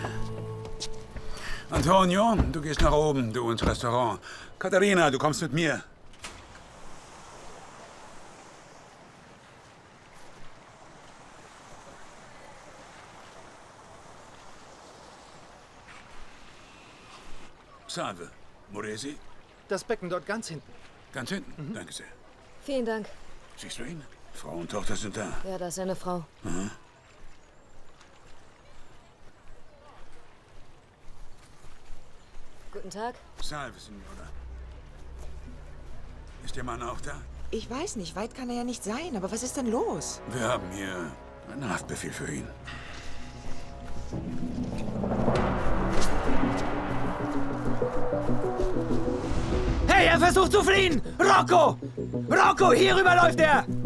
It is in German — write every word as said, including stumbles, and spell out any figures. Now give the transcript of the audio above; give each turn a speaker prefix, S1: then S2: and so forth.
S1: Antonio, du gehst nach oben, du ins Restaurant. Katharina, du kommst mit mir. Salve. Moresi?
S2: Das Becken dort ganz hinten.
S1: Ganz hinten? Mhm. Danke sehr.
S3: Vielen Dank.
S1: Siehst du ihn? Frau und Tochter sind da.
S3: Ja, da ist seine Frau.
S1: Mhm.
S3: Guten Tag.
S1: Salve, Signora. Ist Ihr Mann auch da?
S4: Ich weiß nicht, weit kann er ja nicht sein, aber was ist denn los?
S1: Wir haben hier einen Haftbefehl für ihn.
S5: Hey, er versucht zu fliehen! Rocco! Rocco, hier rüber läuft er!